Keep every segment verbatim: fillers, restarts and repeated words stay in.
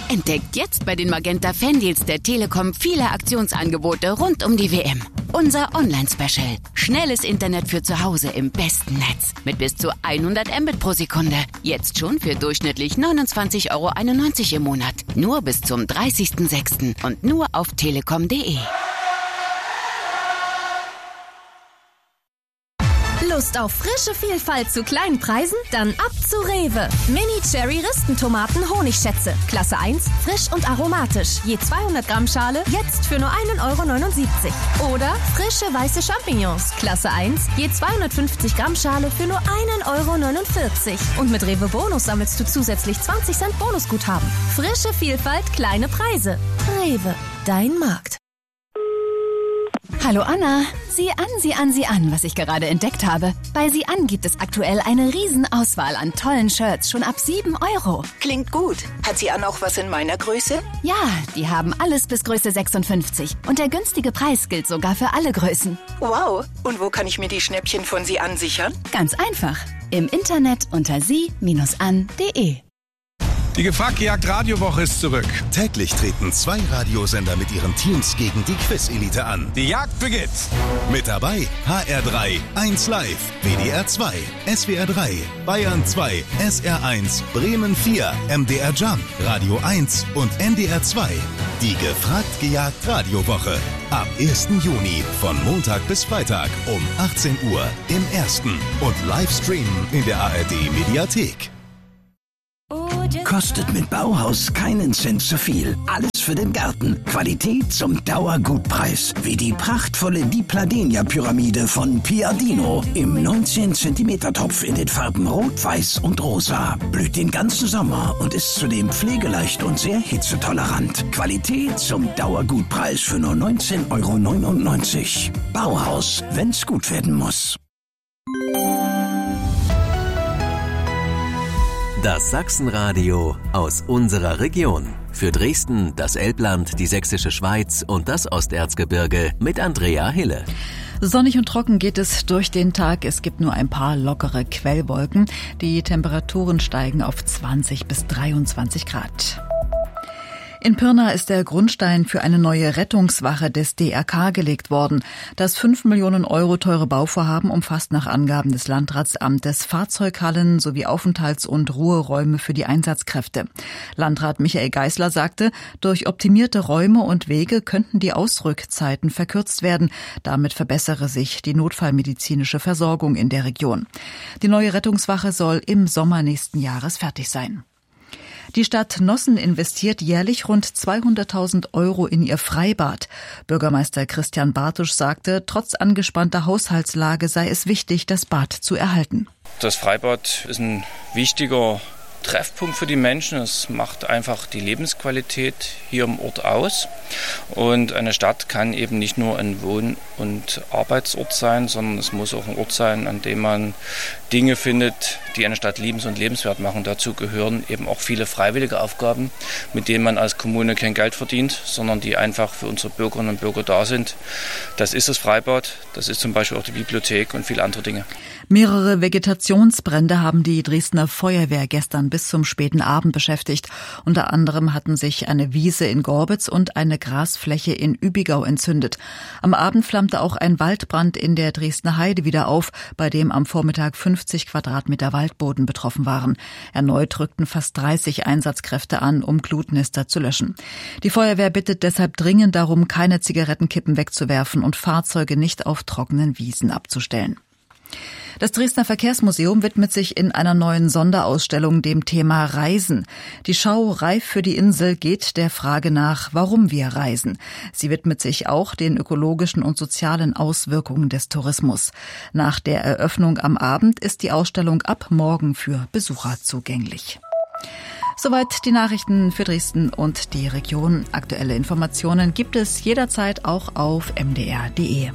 Entdeckt jetzt bei den Magenta Fandeals der Telekom viele Aktionsangebote rund um die W M. Unser Online-Special. Schnelles Internet für zu Hause im besten Netz. Mit bis zu hundert Mbit pro Sekunde. Jetzt schon für durchschnittlich neunundzwanzig Euro einundneunzig im Monat. Nur bis zum dreißigsten sechsten und nur auf telekom punkt de. Lust auf frische Vielfalt zu kleinen Preisen? Dann ab zu Rewe. Mini-Cherry-Ristentomaten Honigschätze. Klasse eins, frisch und aromatisch. Je zweihundert Gramm Schale, jetzt für nur einen Euro neunundsiebzig. Oder frische weiße Champignons. Klasse eins, je zweihundertfünfzig Gramm Schale für nur einen Euro neunundvierzig. Und mit Rewe Bonus sammelst du zusätzlich zwanzig Cent Bonusguthaben. Frische Vielfalt, kleine Preise. Rewe, dein Markt. Hallo Anna, sieh an, sieh an, sieh an, was ich gerade entdeckt habe. Bei Sieh an gibt es aktuell eine Riesenauswahl an tollen Shirts, schon ab sieben Euro. Klingt gut. Hat Sieh an auch was in meiner Größe? Ja, die haben alles bis Größe sechsundfünfzig. Und der günstige Preis gilt sogar für alle Größen. Wow, und wo kann ich mir die Schnäppchen von Sieh an sichern? Ganz einfach, im Internet unter sie Bindestrich an punkt de. Die Gefragt-Gejagt-Radiowoche ist zurück. Täglich treten zwei Radiosender mit ihren Teams gegen die Quiz-Elite an. Die Jagd beginnt. Mit dabei H R drei, eins Live, W D R zwei, S W R drei, Bayern zwei, S R eins, Bremen vier, M D R Jump, Radio eins und N D R zwei. Die Gefragt-Gejagt-Radiowoche. Ab ersten Juni von Montag bis Freitag um achtzehn Uhr im Ersten und Livestreamen in der A R D-Mediathek. Kostet mit Bauhaus keinen Cent zu viel. Alles für den Garten. Qualität zum Dauergutpreis. Wie die prachtvolle Dipladenia-Pyramide von Piadino. Im neunzehn Zentimeter Topf in den Farben Rot, Weiß und Rosa. Blüht den ganzen Sommer und ist zudem pflegeleicht und sehr hitzetolerant. Qualität zum Dauergutpreis für nur neunzehn Euro neunundneunzig. Bauhaus, wenn's gut werden muss. Das Sachsenradio aus unserer Region. Für Dresden, das Elbland, die Sächsische Schweiz und das Osterzgebirge mit Andrea Hille. Sonnig und trocken geht es durch den Tag. Es gibt nur ein paar lockere Quellwolken. Die Temperaturen steigen auf zwanzig bis dreiundzwanzig Grad. In Pirna ist der Grundstein für eine neue Rettungswache des D R K gelegt worden. Das fünf Millionen Euro teure Bauvorhaben umfasst nach Angaben des Landratsamtes Fahrzeughallen sowie Aufenthalts- und Ruheräume für die Einsatzkräfte. Landrat Michael Geisler sagte, durch optimierte Räume und Wege könnten die Ausrückzeiten verkürzt werden. Damit verbessere sich die notfallmedizinische Versorgung in der Region. Die neue Rettungswache soll im Sommer nächsten Jahres fertig sein. Die Stadt Nossen investiert jährlich rund zweihunderttausend Euro in ihr Freibad. Bürgermeister Christian Bartusch sagte, trotz angespannter Haushaltslage sei es wichtig, das Bad zu erhalten. Das Freibad ist ein wichtiger Treffpunkt für die Menschen. Es macht einfach die Lebensqualität hier im Ort aus. Und eine Stadt kann eben nicht nur ein Wohn- und Arbeitsort sein, sondern es muss auch ein Ort sein, an dem man Dinge findet, die eine Stadt liebens- und lebenswert machen. Dazu gehören eben auch viele freiwillige Aufgaben, mit denen man als Kommune kein Geld verdient, sondern die einfach für unsere Bürgerinnen und Bürger da sind. Das ist das Freibad, das ist zum Beispiel auch die Bibliothek und viele andere Dinge. Mehrere Vegetationsbrände haben die Dresdner Feuerwehr gestern bis zum späten Abend beschäftigt. Unter anderem hatten sich eine Wiese in Gorbitz und eine Grasfläche in Übigau entzündet. Am Abend flammte auch ein Waldbrand in der Dresdner Heide wieder auf, bei dem am Vormittag fünfzig Quadratmeter Waldboden betroffen waren. Erneut rückten fast dreißig Einsatzkräfte an, um Glutnester zu löschen. Die Feuerwehr bittet deshalb dringend darum, keine Zigarettenkippen wegzuwerfen und Fahrzeuge nicht auf trockenen Wiesen abzustellen. Das Dresdner Verkehrsmuseum widmet sich in einer neuen Sonderausstellung dem Thema Reisen. Die Schau Reif für die Insel geht der Frage nach, warum wir reisen. Sie widmet sich auch den ökologischen und sozialen Auswirkungen des Tourismus. Nach der Eröffnung am Abend ist die Ausstellung ab morgen für Besucher zugänglich. Soweit die Nachrichten für Dresden und die Region. Aktuelle Informationen gibt es jederzeit auch auf m d r punkt d e.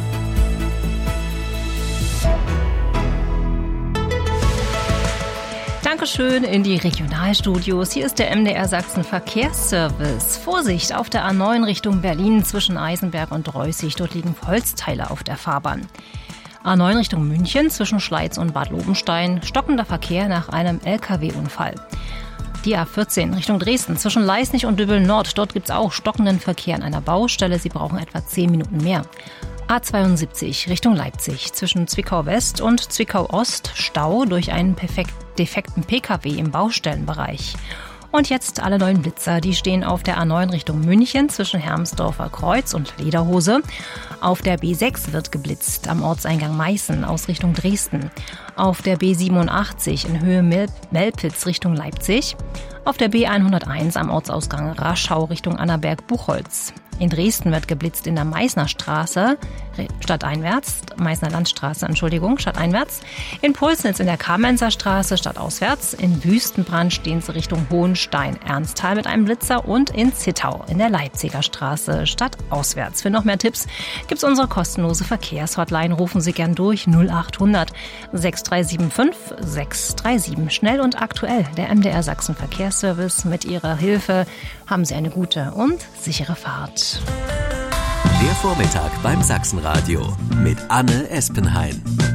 Dankeschön in die Regionalstudios. Hier ist der M D R Sachsen Verkehrsservice. Vorsicht auf der A neun Richtung Berlin zwischen Eisenberg und Reußig. Dort liegen Holzteile auf der Fahrbahn. A neun Richtung München zwischen Schleiz und Bad Lobenstein. Stockender Verkehr nach einem L K W-Unfall. Die A vierzehn Richtung Dresden zwischen Leisnig und Dübbel-Nord. Dort gibt es auch stockenden Verkehr an einer Baustelle. Sie brauchen etwa zehn Minuten mehr. A zweiundsiebzig Richtung Leipzig zwischen Zwickau-West und Zwickau-Ost. Stau durch einen perfekt defekten Pkw im Baustellenbereich. Und jetzt alle neuen Blitzer, die stehen auf der A neun Richtung München zwischen Hermsdorfer Kreuz und Lederhose. Auf der B sechs wird geblitzt am Ortseingang Meißen aus Richtung Dresden. Auf der B siebenundachtzig in Höhe Mel- Melpitz Richtung Leipzig. Auf der B hunderteins am Ortsausgang Raschau Richtung Annaberg-Buchholz. In Dresden wird geblitzt in der Meißner Straße, stadteinwärts, Meißner Landstraße, Entschuldigung, stadteinwärts. In Pulsnitz in der Kamenzer Straße, stadtauswärts. In Wüstenbrand stehen sie Richtung Hohenstein-Ernsthal mit einem Blitzer und in Zittau in der Leipziger Straße, stadtauswärts. Für noch mehr Tipps gibt's unsere kostenlose Verkehrshotline. Rufen Sie gern durch null acht hundert sechs drei sieben fünf sechs drei sieben. Schnell und aktuell, der M D R Sachsen Verkehrsservice. Mit Ihrer Hilfe haben Sie eine gute und sichere Fahrt. Der Vormittag beim Sachsenradio mit Anne Espenhain.